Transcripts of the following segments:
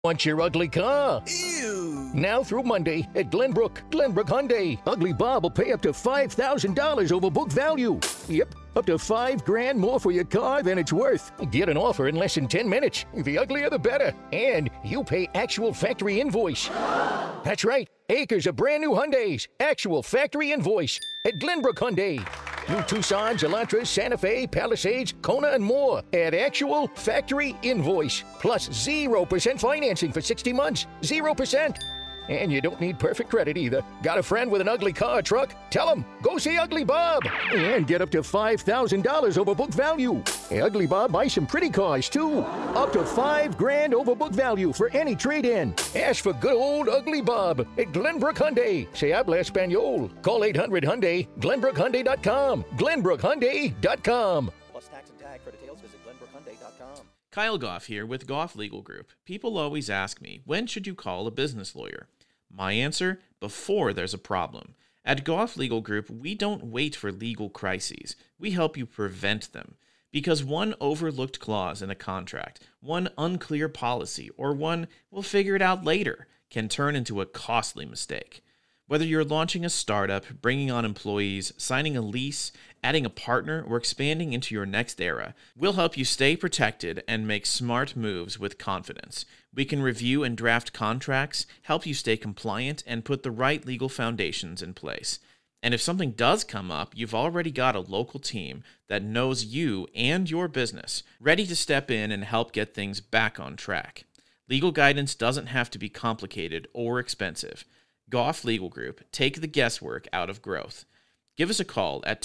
Want your ugly car? Ew. Now through Monday at Glenbrook Hyundai, Ugly Bob will pay up to $5,000 over book value. Yep, up to $5,000 more for your car than it's worth. Get an offer in less than 10 minutes. The uglier the better. And you pay actual factory invoice. That's right, acres of brand new Hyundais. Actual factory invoice at Glenbrook Hyundai. New Tucsons, Elantras, Santa Fe, Palisades, Kona, and more at actual factory invoice. Plus 0% financing for 60 months. 0%. And you don't need perfect credit either. Got a friend with an ugly car or truck? Tell him, go see Ugly Bob. And get up to $5,000 over book value. Hey, Ugly Bob buys some pretty cars too. Up to $5,000 over book value for any trade-in. Ask for good old Ugly Bob at Glenbrook Hyundai. Se habla español. Call 800-HYUNDAI, GlenbrookHyundai.com. GlenbrookHyundai.com. Plus tax and tag. For details, visit GlenbrookHyundai.com. Kyle Goff here with Goff Legal Group. People always ask me, when should you call a business lawyer? My answer, before there's a problem. At Goff Legal Group, we don't wait for legal crises. We help you prevent them. Because one overlooked clause in a contract, one unclear policy, or one we'll figure it out later can turn into a costly mistake. Whether you're launching a startup, bringing on employees, signing a lease, adding a partner, or expanding into your next era, we'll help you stay protected and make smart moves with confidence. We can review and draft contracts, help you stay compliant, and put the right legal foundations in place. And if something does come up, you've already got a local team that knows you and your business, ready to step in and help get things back on track. Legal guidance doesn't have to be complicated or expensive. Goff Legal Group, take the guesswork out of growth. Give us a call at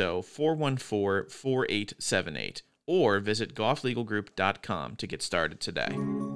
260-414-4878 or visit gofflegalgroup.com to get started today.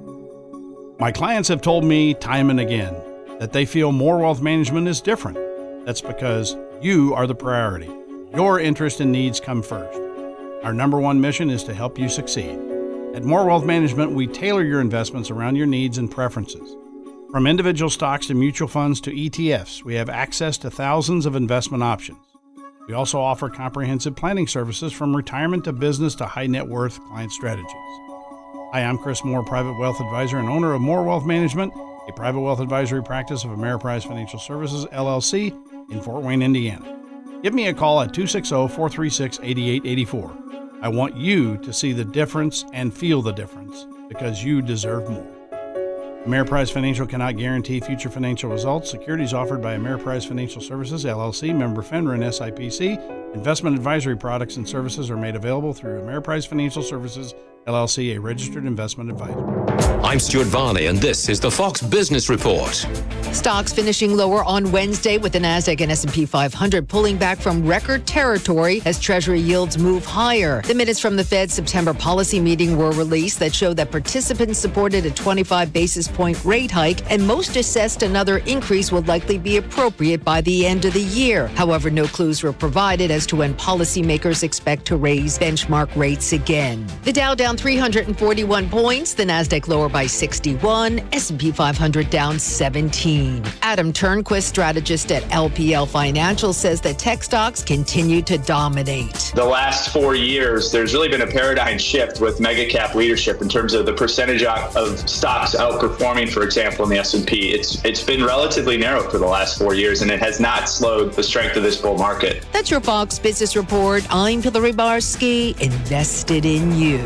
My clients have told me time and again that they feel More Wealth Management is different. That's because you are the priority. Your interest and needs come first. Our number one mission is to help you succeed. At More Wealth Management, we tailor your investments around your needs and preferences. From individual stocks to mutual funds to ETFs, we have access to thousands of investment options. We also offer comprehensive planning services from retirement to business to high net worth client strategies. Hi, I'm Chris Moore, Private Wealth Advisor and owner of More Wealth Management, a private wealth advisory practice of Ameriprise Financial Services, LLC, in Fort Wayne, Indiana. Give me a call at 260-436-8884. I want you to see the difference and feel the difference because you deserve more. Ameriprise Financial cannot guarantee future financial results. Securities offered by Ameriprise Financial Services, LLC, member FINRA and SIPC. Investment advisory products and services are made available through Ameriprise Financial Services, LLC, a registered investment advisor. I'm Stuart Varney, and this is the Fox Business Report. Stocks finishing lower on Wednesday with the Nasdaq and S&P 500 pulling back from record territory as Treasury yields move higher. The minutes from the Fed's September policy meeting were released that showed that participants supported a 25 basis point rate hike, and most assessed another increase would likely be appropriate by the end of the year. However, no clues were provided as to when policymakers expect to raise benchmark rates again. The Dow down 341 points, the Nasdaq lower by 61, S&P 500 down 17. Adam Turnquist, strategist at LPL Financial, says that tech stocks continue to dominate. The last 4 years, there's really been a paradigm shift with mega cap leadership in terms of the percentage of stocks outperforming, for example, in the S&P. It's been relatively narrow for the last 4 years, and it has not slowed the strength of this bull market. That's your Fox Business Report. I'm Hillary Barsky, invested in you.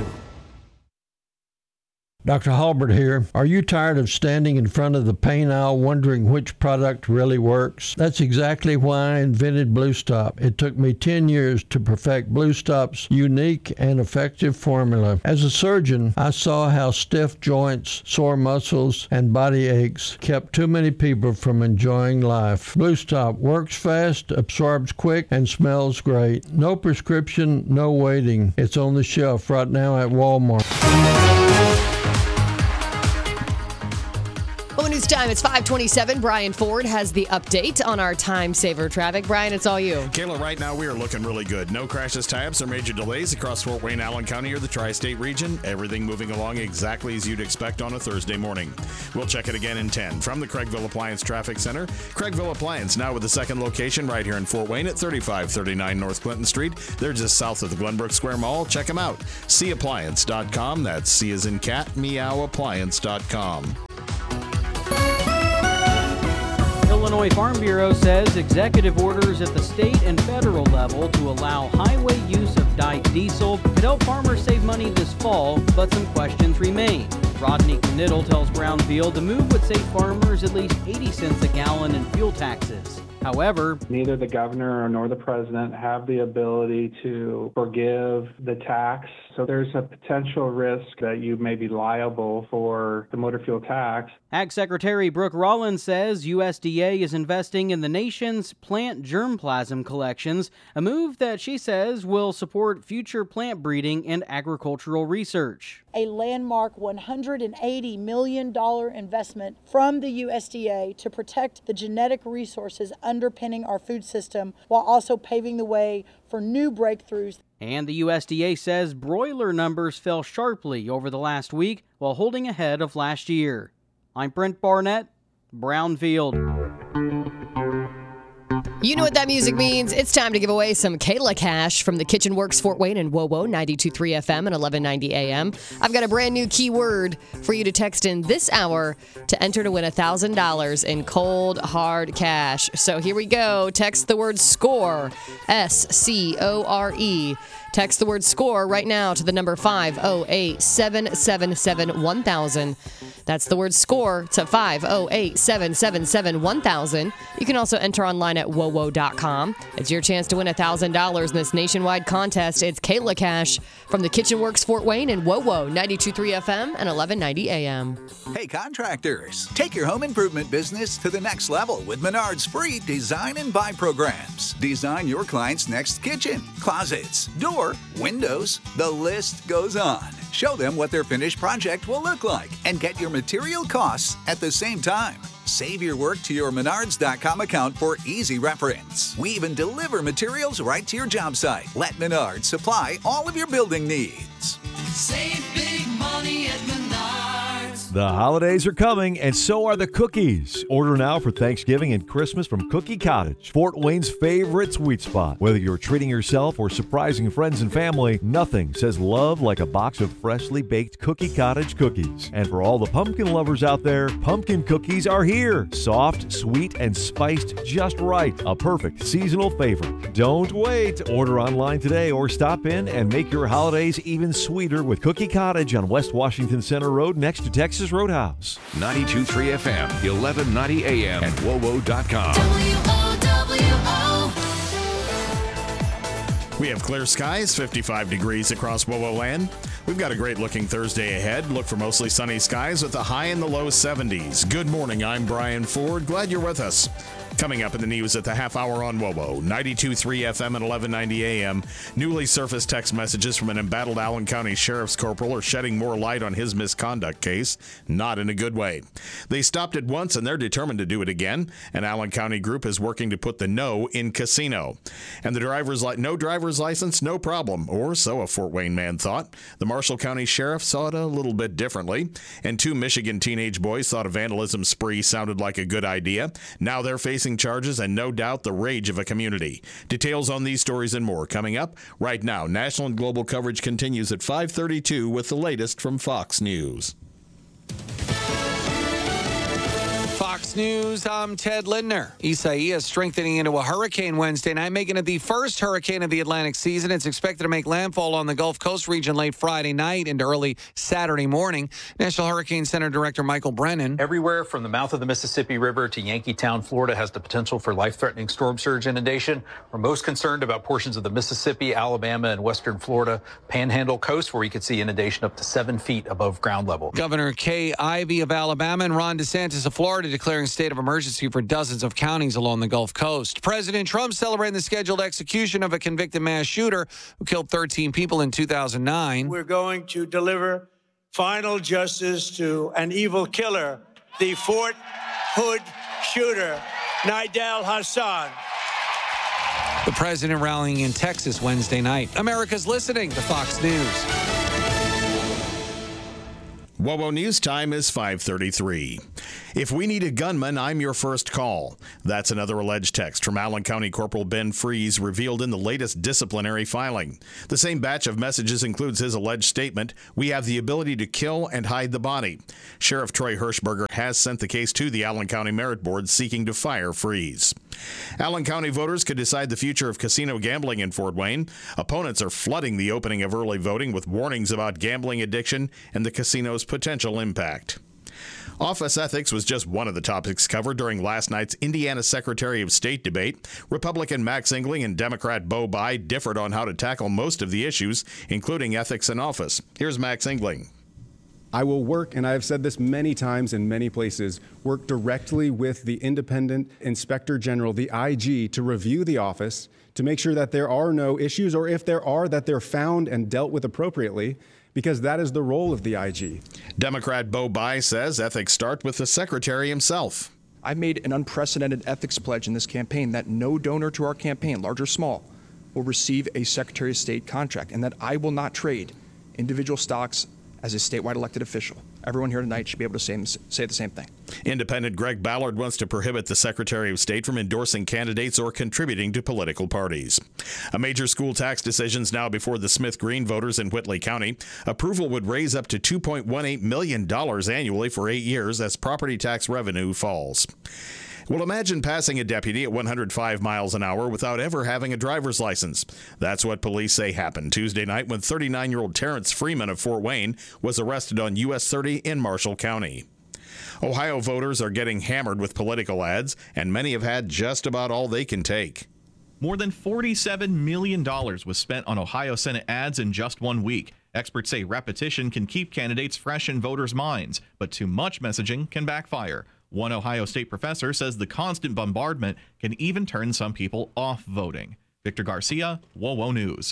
Dr. Halbert here. Are you tired of standing in front of the paint aisle wondering which product really works? That's exactly why I invented Blue Stop. It took me 10 years to perfect Blue Stop's unique and effective formula. As a surgeon, I saw how stiff joints, sore muscles, and body aches kept too many people from enjoying life. Blue Stop works fast, absorbs quick, and smells great. No prescription, no waiting. It's on the shelf right now at Walmart. News time. It's 5:27. Brian Ford has the update on our time saver traffic. Brian, it's all you. Kayla, right now we are looking really good. No crashes, tie-ups, or major delays across Fort Wayne, Allen County, or the tri-state region. Everything moving along exactly as you'd expect on a Thursday morning. We'll check it again in 10. From the Craigville Appliance Traffic Center, Craigville Appliance now with a second location right here in Fort Wayne at 3539 North Clinton Street. They're just south of the Glenbrook Square Mall. Check them out. Seappliance.com. That's C as in cat, meowappliance.com. Illinois Farm Bureau says executive orders at the state and federal level to allow highway use of dyed diesel could help farmers save money this fall, but some questions remain. Rodney Knittel tells Brownfield the move would save farmers at least 80 cents a gallon in fuel taxes. However, neither the governor nor the president have the ability to forgive the tax. So there's a potential risk that you may be liable for the motor fuel tax. Ag Secretary Brooke Rollins says USDA is investing in the nation's plant germplasm collections, a move that she says will support future plant breeding and agricultural research. A landmark $180 million investment from the USDA to protect the genetic resources underpinning our food system while also paving the way for new breakthroughs. And the USDA says broiler numbers fell sharply over the last week while holding ahead of last year. I'm Brent Barnett, Brownfield. You know what that music means. It's time to give away some Kayla cash from the Kitchen Works Fort Wayne and WOWO 92.3 FM and 1190 AM. I've got a brand new keyword for you to text in this hour to enter to win $1,000 in cold, hard cash. So here we go. Text the word SCORE, SCORE. Text the word SCORE right now to the number 508-777-1000. That's the word SCORE to 508-777-1000. You can also enter online at WOWO.com. It's your chance to win $1,000 in this nationwide contest. It's Kayla Cash from the Kitchen Works Fort Wayne and WOWO 92.3 FM and 1190 AM. Hey contractors, take your home improvement business to the next level with Menard's free design and buy programs. Design your client's next kitchen, closets, door, windows, the list goes on. Show them what their finished project will look like and get your material costs at the same time. Save your work to your Menards.com account for easy reference. We even deliver materials right to your job site. Let Menards supply all of your building needs. Save big money at Menards. The holidays are coming, and so are the cookies. Order now for Thanksgiving and Christmas from Cookie Cottage, Fort Wayne's favorite sweet spot. Whether you're treating yourself or surprising friends and family, nothing says love like a box of freshly baked Cookie Cottage cookies. And for all the pumpkin lovers out there, pumpkin cookies are here. Soft, sweet, and spiced just right. A perfect seasonal favorite. Don't wait. Order online today or stop in and make your holidays even sweeter with Cookie Cottage on West Washington Center Road next to Texas Roadhouse. 92.3 FM, 1190 AM, and WOWO.com. We have clear skies, 55 degrees across WOWO land. We've got a great looking Thursday ahead. Look for mostly sunny skies with a high in the low 70s. Good morning, I'm Brian Ford. Glad you're with us. Coming up in the news at the half hour on WOWO, 92.3 FM and 1190 AM. Newly surfaced text messages from an embattled Allen County Sheriff's Corporal are shedding more light on his misconduct case, not in a good way. They stopped it once and they're determined to do it again. An Allen County group is working to put the no in casino. And the no driver's license, no problem, or so a Fort Wayne man thought. The Marshall County Sheriff saw it a little bit differently, and 2 Michigan teenage boys thought a vandalism spree sounded like a good idea. Now they're facing charges and no doubt the rage of a community. Details on these stories and more coming up right now. National and global coverage continues at 5:32 with the latest from Fox News. Fox News, I'm Ted Lindner. Isaias strengthening into a hurricane Wednesday night, making it the first hurricane of the Atlantic season. It's expected to make landfall on the Gulf Coast region late Friday night into early Saturday morning. National Hurricane Center Director Michael Brennan. Everywhere from the mouth of the Mississippi River to Yankeetown, Florida has the potential for life-threatening storm surge inundation. We're most concerned about portions of the Mississippi, Alabama, and western Florida Panhandle coast, where we could see inundation up to 7 feet above ground level. Governor Kay Ivey of Alabama and Ron DeSantis of Florida declaring a state of emergency for dozens of counties along the Gulf Coast. President Trump celebrating the scheduled execution of a convicted mass shooter who killed 13 people in 2009. We're going to deliver final justice to an evil killer the Fort Hood shooter, Nidal Hassan. The president rallying in Texas Wednesday night. America's listening to Fox News. WOWO News time is 5:33. If we need a gunman, I'm your first call. That's another alleged text from Allen County Corporal Ben Freeze revealed in the latest disciplinary filing. The same batch of messages includes his alleged statement, "We have the ability to kill and hide the body." Sheriff Troy Hirschberger has sent the case to the Allen County Merit Board seeking to fire Freeze. Allen County voters could decide the future of casino gambling in Fort Wayne. Opponents are flooding the opening of early voting with warnings about gambling addiction and the casino's potential impact. Office ethics was just one of the topics covered during last night's Indiana Secretary of State debate. Republican Max Engling and Democrat Bo Bai differed on how to tackle most of the issues, including ethics in office. Here's Max Engling. I will work, and I have said this many times in many places, work directly with the independent inspector general, the IG, to review the office, to make sure that there are no issues, or if there are, that they're found and dealt with appropriately, because that is the role of the IG. Democrat Bo Bai says ethics start with the secretary himself. I made an unprecedented ethics pledge in this campaign that no donor to our campaign, large or small, will receive a Secretary of State contract, and that I will not trade individual stocks as a statewide elected official. Everyone here tonight should be able to say the same thing. Independent Greg Ballard wants to prohibit the Secretary of State from endorsing candidates or contributing to political parties. A major school tax decision is now before the Smith Green voters in Whitley County. Approval would raise up to $2.18 million annually for 8 years as property tax revenue falls. Well, imagine passing a deputy at 105 miles an hour without ever having a driver's license. That's what police say happened Tuesday night when 39-year-old Terrence Freeman of Fort Wayne was arrested on US 30 in Marshall County. Ohio voters are getting hammered with political ads, and many have had just about all they can take. More than $47 million was spent on Ohio Senate ads in just 1 week. Experts say repetition can keep candidates fresh in voters' minds, but too much messaging can backfire. One Ohio State professor says the constant bombardment can even turn some people off voting. Victor Garcia, WOWO News.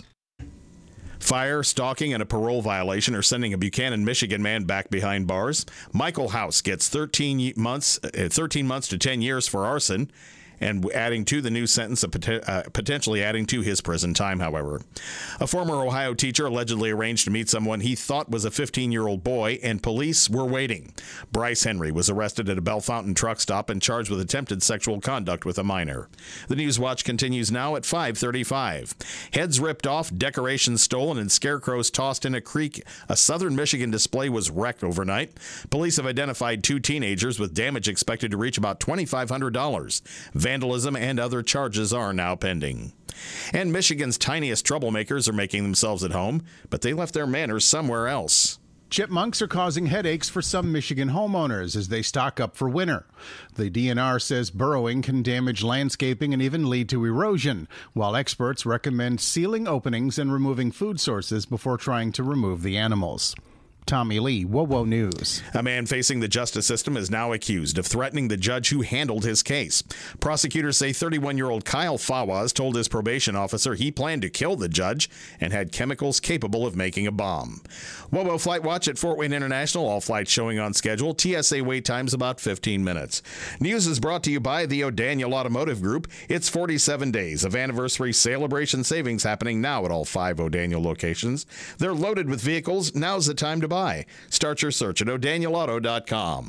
Fire, stalking, and a parole violation are sending a Buchanan, Michigan man back behind bars. Michael House gets 13 months to 10 years for arson, and adding to the new sentence, potentially adding to his prison time, however. A former Ohio teacher allegedly arranged to meet someone he thought was a 15-year-old boy, and police were waiting. Bryce Henry was arrested at a Bell Fountain truck stop and charged with attempted sexual conduct with a minor. The News Watch continues now at 5:35. Heads ripped off, decorations stolen, and scarecrows tossed in a creek. A southern Michigan display was wrecked overnight. Police have identified 2 teenagers with damage expected to reach about $2,500. Vandalism and other charges are now pending. And Michigan's tiniest troublemakers are making themselves at home, but they left their manners somewhere else. Chipmunks are causing headaches for some Michigan homeowners as they stock up for winter. The DNR says burrowing can damage landscaping and even lead to erosion, while experts recommend sealing openings and removing food sources before trying to remove the animals. Tommy Lee, WOWO News. A man facing the justice system is now accused of threatening the judge who handled his case. Prosecutors say 31-year-old Kyle Fawaz told his probation officer he planned to kill the judge and had chemicals capable of making a bomb. WOWO Flight Watch at Fort Wayne International. All flights showing on schedule. TSA wait times about 15 minutes. News is brought to you by the O'Daniel Automotive Group. It's 47 days of anniversary celebration savings happening now at all 5 O'Daniel locations. They're loaded with vehicles. Now's the time to buy. Start your search at o'danielauto.com.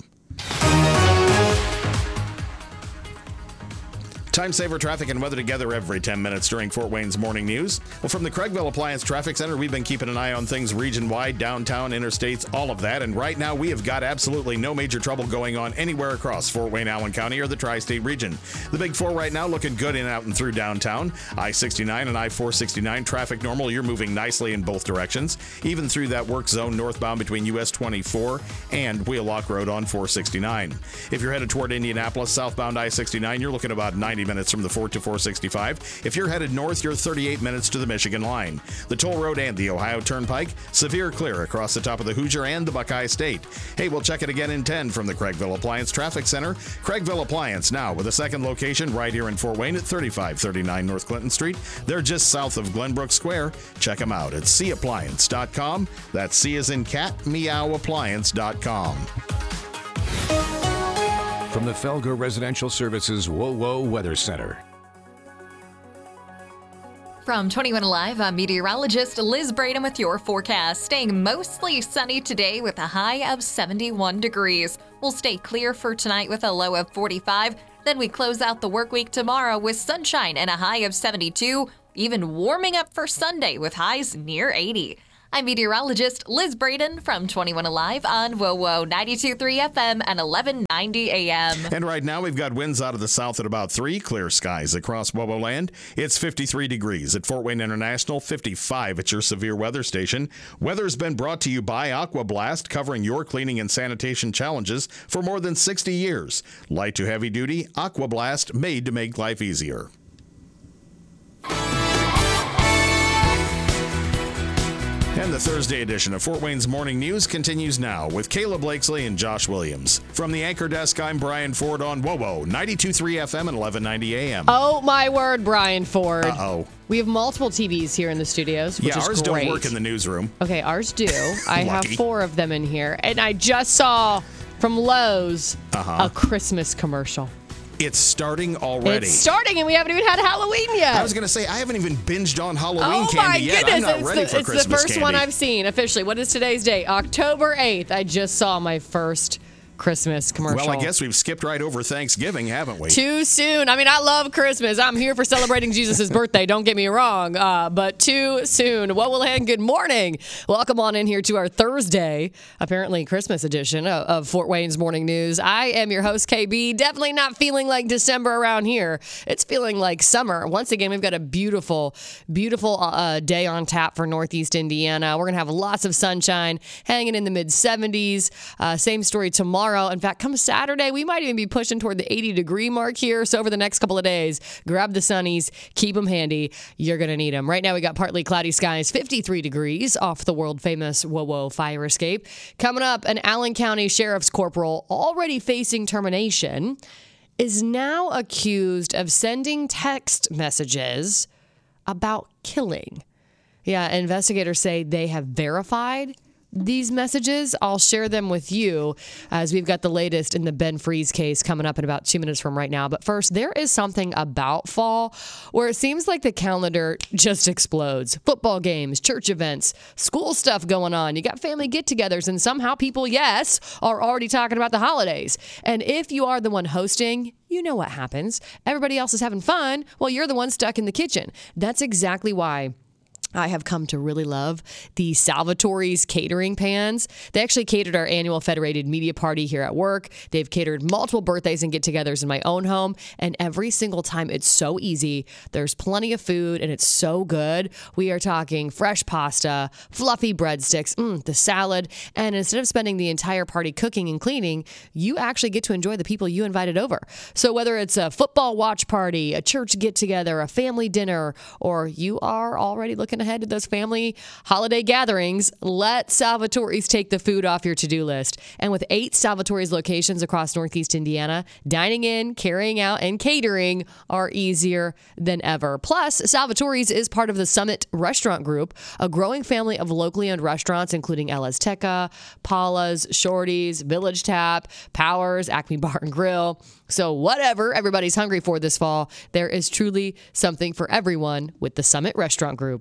Time saver traffic and weather together every 10 minutes during Fort Wayne's morning news. Well, from the Craigville Appliance Traffic Center, we've been keeping an eye on things region-wide, downtown, interstates, all of that. And right now, we have got absolutely no major trouble going on anywhere across Fort Wayne, Allen County, or the Tri-State region. The Big Four right now looking good in, out, and through downtown. I-69 and I-469 traffic normal. You're moving nicely in both directions, even through that work zone northbound between US 24 and Wheelock Road on 469. If you're headed toward Indianapolis, southbound I-69, you're looking about 90 minutes from the Fort to 465. If you're headed north, you're 38 minutes to the Michigan line. The toll road and the Ohio Turnpike, severe clear across the top of the Hoosier and the Buckeye State. Hey, we'll check it again in 10 from the Craigville Appliance Traffic Center. Craigville Appliance now with a second location right here in Fort Wayne at 3539 North Clinton Street. They're just south of Glenbrook Square. Check them out at cappliance.com. That's C as in cat, meowappliance.com. from the Felger Residential Services WOWO Weather Center. From 21 Alive, I'm meteorologist Liz Braden with your forecast. Staying mostly sunny today with a high of 71 degrees. We'll stay clear for tonight with a low of 45. Then we close out the work week tomorrow with sunshine and a high of 72, even warming up for Sunday with highs near 80. I'm meteorologist Liz Braden from 21 Alive on WOWO 92.3 FM and 1190 AM. And right now we've got winds out of the south at about 3, clear skies across WOWO land. It's 53 degrees at Fort Wayne International, 55 at your severe weather station. Weather's been brought to you by Aqua Blast, covering your cleaning and sanitation challenges for more than 60 years. Light to heavy duty, Aqua Blast, made to make life easier. And the Thursday edition of Fort Wayne's Morning News continues now with Kayla Blakesley and Josh Williams. From the anchor desk, I'm Brian Ford on WOWO 92.3 FM and 1190 AM. Oh, my word, Brian Ford. Uh-oh. We have multiple TVs here in the studios, which is ours great. don't work in the newsroom. Okay, ours do. I have Lucky. 4 of them in here. And I just saw from Lowe's a Christmas commercial. It's starting already. It's starting, and we haven't even had Halloween yet. I was going to say, I haven't even binged on Halloween Oh candy my yet. goodness! I'm not it's ready for Christmas the first candy. one I've seen officially. What is today's date? October 8th. I just saw my first Christmas commercial. Well, I guess we've skipped right over Thanksgiving, haven't we? Too soon. I mean, I love Christmas. I'm here for celebrating Jesus' birthday. Don't get me wrong. But too soon. Wowoland, good morning. Welcome on in here to our Thursday, apparently Christmas edition of Fort Wayne's Morning News. I am your host, KB. Definitely not feeling like December around here. It's feeling like summer. Once again, we've got a beautiful, beautiful day on tap for Northeast Indiana. We're going to have lots of sunshine, hanging in the mid-70s. Same story tomorrow. In fact, come Saturday, we might even be pushing toward the 80-degree mark here. So over the next couple of days, grab the sunnies, keep them handy. You're going to need them. Right now, we got partly cloudy skies, 53 degrees off the world-famous WOWO fire escape. Coming up, an Allen County Sheriff's Corporal already facing termination is now accused of sending text messages about killing. Yeah, investigators say they have verified these messages. I'll share them with you as we've got the latest in the Ben Freeze case coming up in about 2 minutes from right now. But first, there is something about fall where it seems like the calendar just explodes. Football games, church events, school stuff going on. You got family get-togethers, and somehow people, yes, are already talking about the holidays. And if you are the one hosting, you know what happens. Everybody else is having fun while you're the one stuck in the kitchen. That's exactly why I have come to really love the Salvatore's catering pans. They actually catered our annual Federated Media Party here at work. They've catered multiple birthdays and get-togethers in my own home, and every single time it's so easy. There's plenty of food, and it's so good. We are talking fresh pasta, fluffy breadsticks, the salad, and instead of spending the entire party cooking and cleaning, you actually get to enjoy the people you invited over. So whether it's a football watch party, a church get-together, a family dinner, or you are already looking ahead to those family holiday gatherings, let Salvatore's take the food off your to-do list. And with 8 Salvatore's locations across Northeast Indiana, dining in, carrying out, and catering are easier than ever. Plus, Salvatore's is part of the Summit Restaurant Group, a growing family of locally owned restaurants including El Azteca, Paula's, Shorty's, Village Tap, Powers, Acme Bar and Grill. So whatever everybody's hungry for this fall, there is truly something for everyone with the Summit Restaurant Group.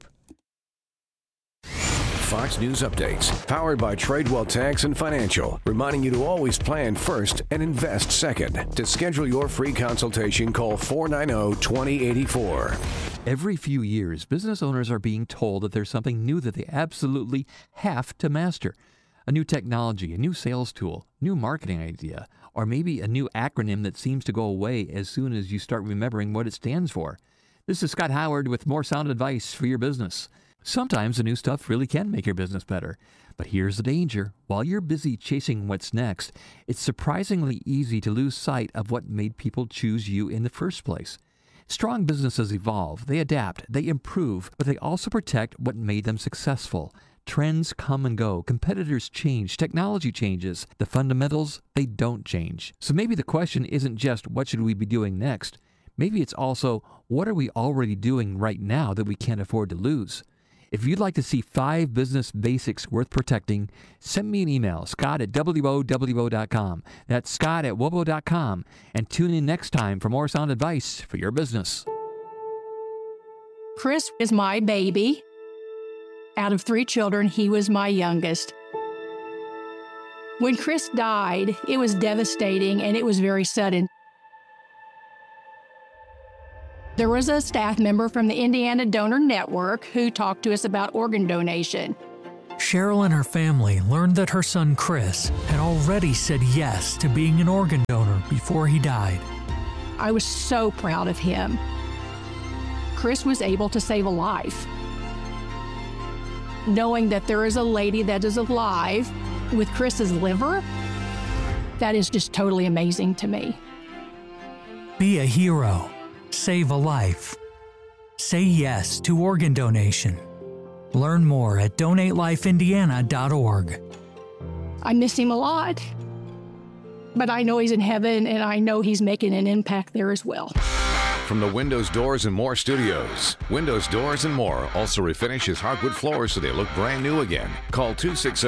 Fox News Updates, powered by Tradewell Tax and Financial, reminding you to always plan first and invest second. To schedule your free consultation, call 490-2084. Every few years, business owners are being told that there's something new that they absolutely have to master. A new technology, a new sales tool, new marketing idea, or maybe a new acronym that seems to go away as soon as you start remembering what it stands for. This is Scott Howard with more sound advice for your business. Sometimes the new stuff really can make your business better. But here's the danger. While you're busy chasing what's next, it's surprisingly easy to lose sight of what made people choose you in the first place. Strong businesses evolve, they adapt, they improve, but they also protect what made them successful. Trends come and go, competitors change, technology changes. The fundamentals, they don't change. So maybe the question isn't just what should we be doing next? Maybe it's also what are we already doing right now that we can't afford to lose? If you'd like to see 5 business basics worth protecting, send me an email, scott@WOWO.com. That's scott@WOWO.com. And tune in next time for more sound advice for your business. Chris is my baby. Out of 3 children, he was my youngest. When Chris died, it was devastating and it was very sudden. There was a staff member from the Indiana Donor Network who talked to us about organ donation. Cheryl and her family learned that her son Chris had already said yes to being an organ donor before he died. I was so proud of him. Chris was able to save a life. Knowing that there is a lady that is alive with Chris's liver, that is just totally amazing to me. Be a hero. Save a life. Say yes to organ donation. Learn more at donatelifeindiana.org. I miss him a lot, but I know he's in heaven and I know he's making an impact there as well. From the Windows, Doors, and More studios, Windows, Doors, and More also refinishes hardwood floors so they look brand new again. Call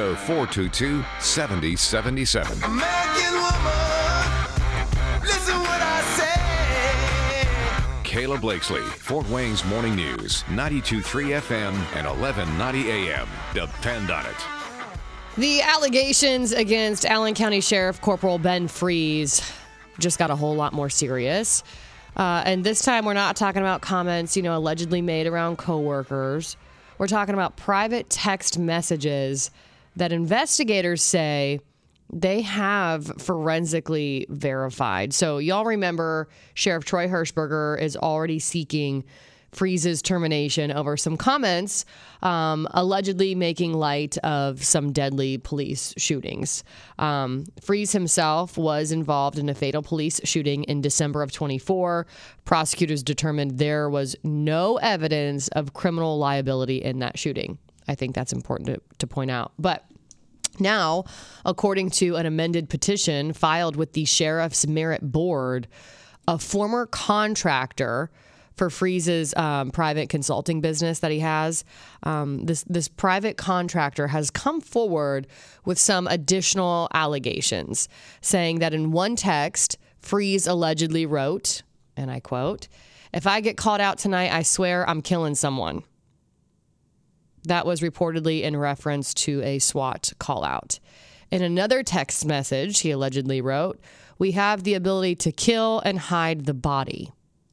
260-422-7077. American woman, listen what I say. Kayla Blakesley, Fort Wayne's Morning News, 92.3 FM and 1190 AM. Depend on it. The allegations against Allen County Sheriff Corporal Ben Freeze just got a whole lot more serious. And this time we're not talking about comments, allegedly made around coworkers. We're talking about private text messages that investigators say they have forensically verified. So y'all remember Sheriff Troy Hirschberger is already seeking Freeze's termination over some comments allegedly making light of some deadly police shootings. Freeze himself was involved in a fatal police shooting in December of 24. Prosecutors determined there was no evidence of criminal liability in that shooting. I think that's important to point out. But now, according to an amended petition filed with the Sheriff's Merit Board, a former contractor for Freeze's private consulting business that he has, this private contractor has come forward with some additional allegations, saying that in one text, Freeze allegedly wrote, and I quote, "If I get called out tonight, I swear I'm killing someone." That was reportedly in reference to a SWAT call-out. In another text message, he allegedly wrote, "We have the ability to kill and hide the body."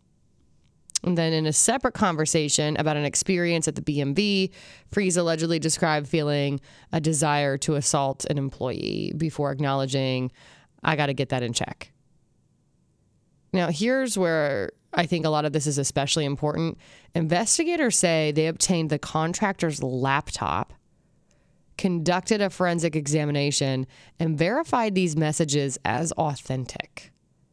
And then in a separate conversation about an experience at the BMV, Freeze allegedly described feeling a desire to assault an employee before acknowledging, "I got to get that in check." Now, here's where I think a lot of this is especially important. Investigators say they obtained the contractor's laptop, conducted a forensic examination, and verified these messages as authentic.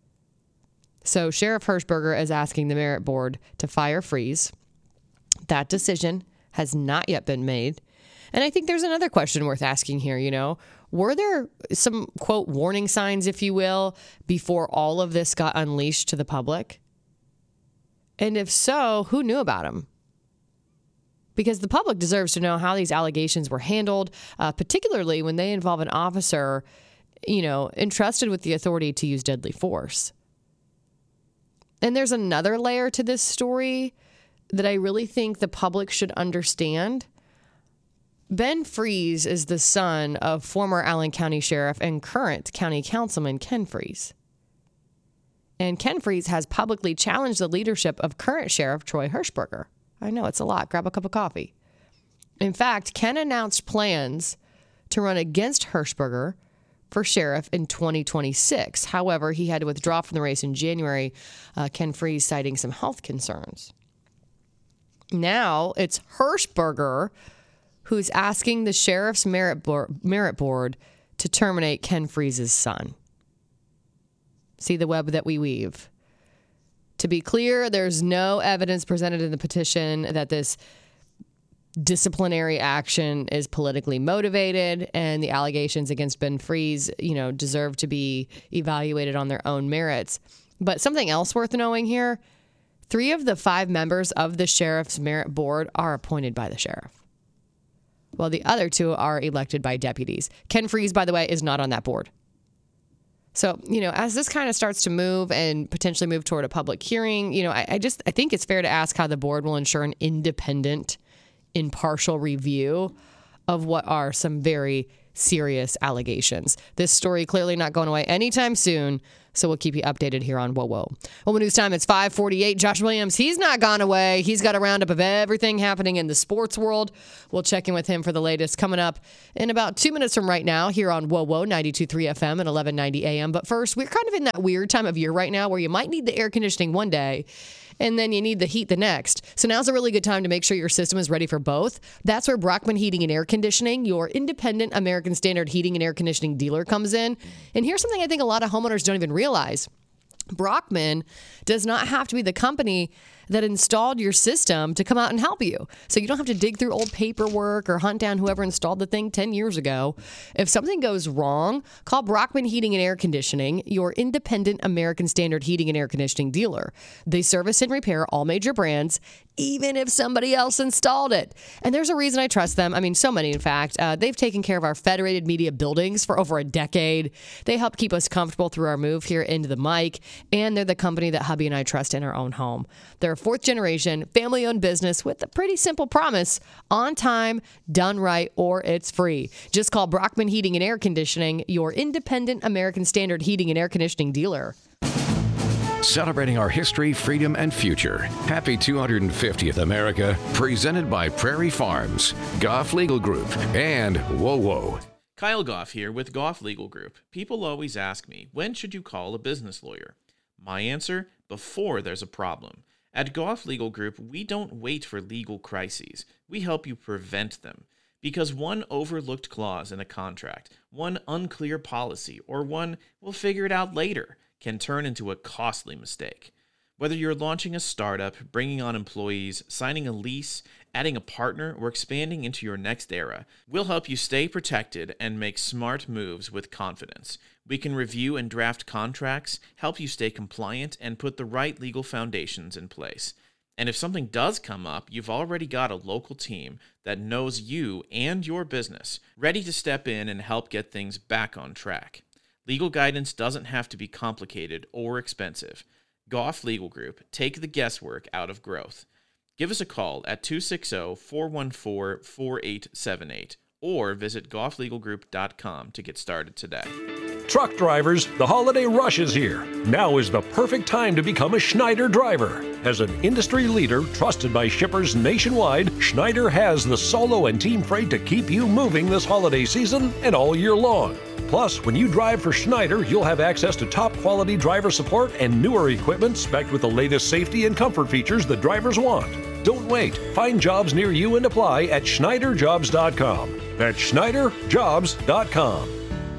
So Sheriff Hirschberger is asking the Merit Board to fire Freeze. That decision has not yet been made. And I think there's another question worth asking here, Were there some, quote, warning signs, if you will, before all of this got unleashed to the public? And if so, who knew about them? Because the public deserves to know how these allegations were handled, particularly when they involve an officer, entrusted with the authority to use deadly force. And there's another layer to this story that I really think the public should understand. Ben Freeze is the son of former Allen County Sheriff and current County Councilman Ken Freeze. And Ken Freeze has publicly challenged the leadership of current Sheriff Troy Hirschberger. I know, it's a lot. Grab a cup of coffee. In fact, Ken announced plans to run against Hirschberger for sheriff in 2026. However, he had to withdraw from the race in January, Ken Freeze citing some health concerns. Now it's Hirschberger who's asking the Sheriff's Merit Board to terminate Ken Freeze's son. See the web that we weave. To be clear, there's no evidence presented in the petition that this disciplinary action is politically motivated, and the allegations against Ben Freeze, deserve to be evaluated on their own merits. But something else worth knowing here, 3 of the 5 members of the Sheriff's Merit Board are appointed by the sheriff. while the other 2 are elected by deputies. Ken Freese, by the way, is not on that board. So, as this kind of starts to move and potentially move toward a public hearing, I think it's fair to ask how the board will ensure an independent, impartial review of what are some very serious allegations. This story clearly not going away anytime soon, so we'll keep you updated here on Whoa Whoa. Well, news time, it's 5:48. Josh Williams, he's not gone away. He's got a roundup of everything happening in the sports world. We'll check in with him for the latest coming up in about 2 minutes from right now here on Whoa Whoa 92.3 FM and 1190 AM. But first, we're kind of in that weird time of year right now where you might need the air conditioning one day and then you need the heat the next. So now's a really good time to make sure your system is ready for both. That's where Brockman Heating and Air Conditioning, your independent American Standard heating and air conditioning dealer, comes in. And here's something I think a lot of homeowners don't even realize. Brockman does not have to be the company that installed your system to come out and help you. So you don't have to dig through old paperwork or hunt down whoever installed the thing 10 years ago. If something goes wrong, call Brockman Heating and Air Conditioning, your independent American Standard heating and air conditioning dealer. They service and repair all major brands, even if somebody else installed it. And there's a reason I trust them. I mean, so many, in fact. They've taken care of our Federated Media buildings for over a decade. They help keep us comfortable through our move here into the mic, and they're the company that hubby and I trust in our own home. They're a 4th generation, family-owned business with a pretty simple promise: on time, done right, or it's free. Just call Brockman Heating and Air Conditioning, your independent American Standard heating and air conditioning dealer. Celebrating our history, freedom, and future. Happy 250th America, presented by Prairie Farms, Goff Legal Group, and Whoa Whoa. Kyle Goff here with Goff Legal Group. People always ask me, when should you call a business lawyer? My answer, before there's a problem. At Goff Legal Group, we don't wait for legal crises. We help you prevent them. Because one overlooked clause in a contract, one unclear policy, or one "we'll figure it out later" can turn into a costly mistake. Whether you're launching a startup, bringing on employees, signing a lease, adding a partner, or expanding into your next era, we'll help you stay protected and make smart moves with confidence. We can review and draft contracts, help you stay compliant, and put the right legal foundations in place. And if something does come up, you've already got a local team that knows you and your business, ready to step in and help get things back on track. Legal guidance doesn't have to be complicated or expensive. Goff Legal Group, take the guesswork out of growth. Give us a call at 260-414-4878 or visit gofflegalgroup.com to get started today. Truck drivers, the holiday rush is here. Now is the perfect time to become a Schneider driver. As an industry leader trusted by shippers nationwide, Schneider has the solo and team freight to keep you moving this holiday season and all year long. Plus, when you drive for Schneider, you'll have access to top quality driver support and newer equipment spec'd with the latest safety and comfort features that drivers want. Don't wait. Find jobs near you and apply at SchneiderJobs.com. That's SchneiderJobs.com.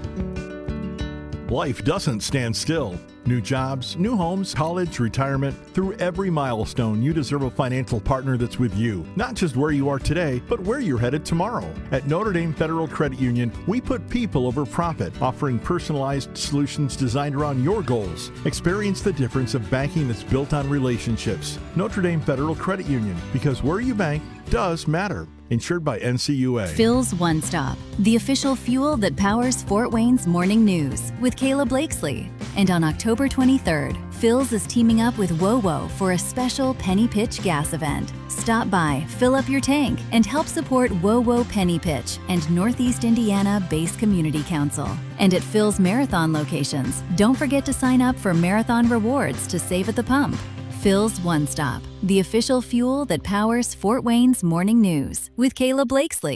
Life doesn't stand still. New jobs, new homes, college, retirement. Through every milestone, you deserve a financial partner that's with you. Not just where you are today, but where you're headed tomorrow. At Notre Dame Federal Credit Union, we put people over profit, offering personalized solutions designed around your goals. Experience the difference of banking that's built on relationships. Notre Dame Federal Credit Union, because where you bank does matter. Insured by NCUA. Phil's One Stop, the official fuel that powers Fort Wayne's morning news with Kayla Blakesley. And on October 23rd, Phil's is teaming up with Whoa Whoa for a special Penny Pitch gas event. Stop by, fill up your tank, and help support Whoa Whoa Penny Pitch and Northeast Indiana Base Community Council. And at Phil's Marathon locations, don't forget to sign up for Marathon Rewards to save at the pump. Phil's One Stop, the official fuel that powers Fort Wayne's morning news with Kayla Blakesley.